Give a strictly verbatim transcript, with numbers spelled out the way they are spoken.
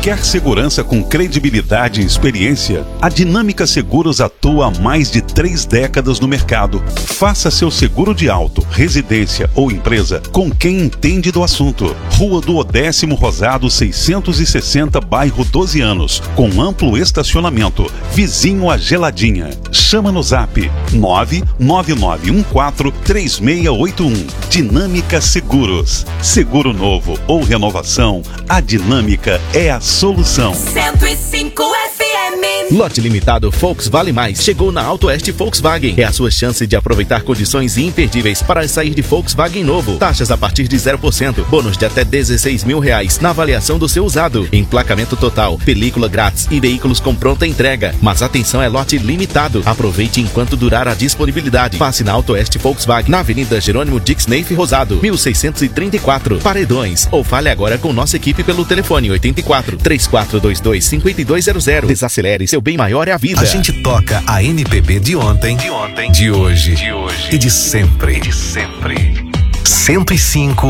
Quer segurança com credibilidade e experiência? A Dinâmica Seguros atua há mais de três décadas no mercado. Faça seu seguro de auto, residência ou empresa com quem entende do assunto. Rua do Odécimo Rosado seiscentos e sessenta, bairro doze anos, com amplo estacionamento, vizinho à Geladinha. Chama no zap nove nove nove um quatro três seis oito um. Dinâmica Seguros. Seguro novo ou renovação, a Dinâmica é a solução. cento e cinco F M. Lote limitado Volks Vale Mais chegou na Auto Oeste Volkswagen. É a sua chance de aproveitar condições imperdíveis para sair de Volkswagen novo. Taxas a partir de zero por cento. Bônus de até dezesseis mil reais na avaliação do seu usado. Emplacamento total, película grátis e veículos com pronta entrega. Mas atenção, é lote limitado. Aproveite enquanto durar a disponibilidade. Passe na Auto Oeste Volkswagen, na Avenida Jerônimo Dixneif Rosado, mil seiscentos e trinta e quatro, Paredões. Ou fale agora com nossa equipe pelo telefone oitenta e quatro, três quatro dois dois, cinco dois zero zero. Desacelere, seu bem maior é a vida. A gente toca a M P B de ontem, de ontem, de hoje, de hoje e de sempre, de sempre. cento e cinco